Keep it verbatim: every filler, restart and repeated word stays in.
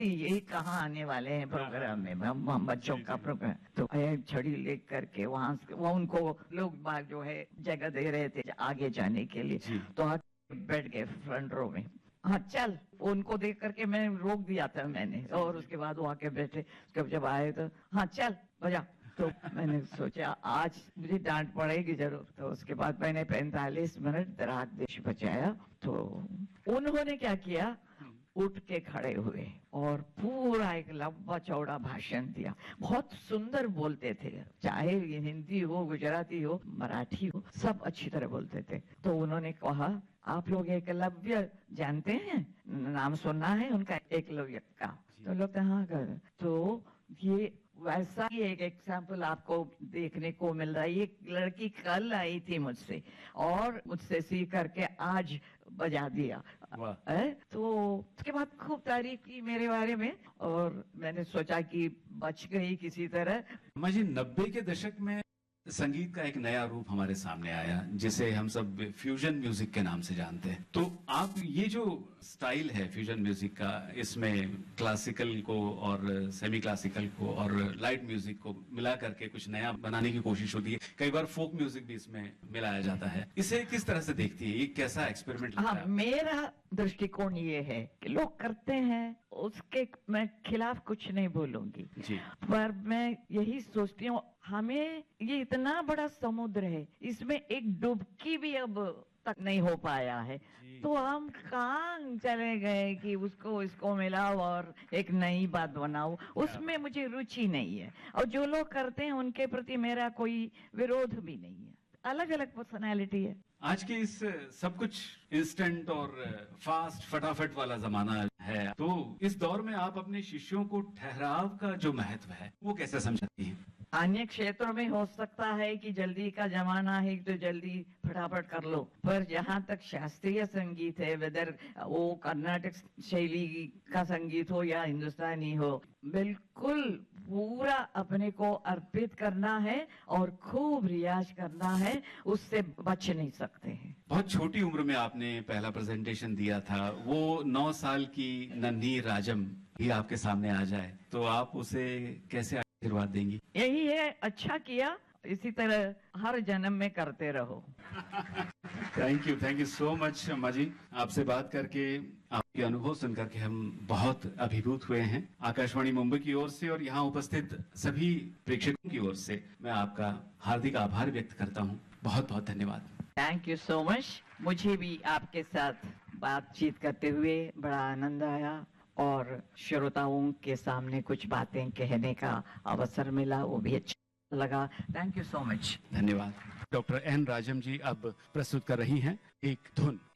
यही कहाँ आने वाले हैं प्रोग्राम में, हम हम बच्चों का प्रोग्राम। तो एक छड़ी लेकर करके वहां से वो उनको लोग बाग जो है जगह दे रहे थे आगे जाने के लिए, तो आगे बैठ गए फ्रंट रो में। हाँ चल, उनको देख करके मैं रोक दिया था मैंने, और उसके बाद वो आके बैठे। उसके जब आए तो हाँ चल बजा। तो मैंने सोचा आज मुझे डांट पड़ेगी जरूर। तो उसके बाद मैंने पैंतालीस मिनट राग देश बजाया। तो उन्होंने क्या किया, उठ के खड़े हुए और पूरा एक लंबा चौड़ा भाषण दिया। बहुत सुंदर बोलते थे, चाहे हिंदी हो, गुजराती हो, मराठी हो, सब अच्छी तरह बोलते थे। तो उन्होंने कहा, आप लोग एकलव्य जानते हैं, नाम सुना है उनका, एकलव्य का? तो लोग हाँ कर। तो ये वैसा ही एक एग्जाम्पल आपको देखने को मिल रहा है। ये लड़की कल आई थी मुझसे और मुझसे सीख करके आज बजा दिया है। तो उसके बाद खूब तारीफ की मेरे बारे में, और मैंने सोचा कि बच गई किसी तरह। अम्मा जी, नब्बे के दशक में संगीत का एक नया रूप हमारे सामने आया, जिसे हम सब फ्यूजन म्यूजिक के नाम से जानते हैं। तो आप ये जो स्टाइल है फ्यूजन म्यूजिक का, इसमें क्लासिकल को और सेमी क्लासिकल को और लाइट म्यूजिक को मिला करके कुछ नया बनाने की कोशिश होती है। कई बार फोक म्यूजिक भी इसमें मिलाया जाता है। इसे किस तरह से देखती है, ये कैसा एक्सपेरिमेंट लगता है? हाँ, मेरा दृष्टिकोण ये है कि लोग करते हैं, उसके मैं खिलाफ कुछ नहीं बोलूंगी जी। पर मैं यही सोचती हूँ, हमें ये इतना बड़ा समुद्र है, इसमें एक डुबकी भी अब तक नहीं हो पाया है। तो हम कहाँ चले गए कि उसको इसको मिलाओ और एक नई बात बनाओ, उसमें मुझे रुचि नहीं है। और जो लोग करते हैं उनके प्रति मेरा कोई विरोध भी नहीं है। अलग अलग पर्सनैलिटी है। आज के इस सब कुछ इंस्टेंट और फास्ट फटाफट वाला जमाना है, तो इस दौर में आप अपने शिष्यों को ठहराव का जो महत्व है वो कैसे समझाती हैं? अन्य क्षेत्रों में हो सकता है कि जल्दी का जमाना है तो जल्दी फटाफट कर लो, पर जहाँ तक शास्त्रीय संगीत है, वेदर वो कर्नाटक शैली का संगीत हो या हिंदुस्तानी हो, बिल्कुल पूरा अपने को अर्पित करना है और खूब रियाज करना है, उससे बच नहीं सकते हैं। बहुत छोटी उम्र में आपने पहला प्रेजेंटेशन दिया था, वो नौ साल की नन्ही राजम भी आपके सामने आ जाए तो आप उसे कैसे आशीर्वाद देंगी? यही है, अच्छा किया, इसी तरह हर जन्म में करते रहो। Thank you, thank you so much अम्मा जी। आपसे बात करके, आपके अनुभव सुन करके हम बहुत अभिभूत हुए हैं। आकाशवाणी मुंबई की ओर से और यहाँ उपस्थित सभी प्रेक्षकों की ओर से मैं आपका हार्दिक आभार व्यक्त करता हूँ। बहुत बहुत धन्यवाद। Thank you so much. मुझे भी आपके साथ बातचीत करते हुए बड़ा आनंद आया और श्रोताओं के सामने कुछ बातें कहने का अवसर मिला, वो भी अच्छा लगा। Thank you so much. धन्यवाद। डॉक्टर एन राजम जी अब प्रस्तुत कर रही हैं एक धुन।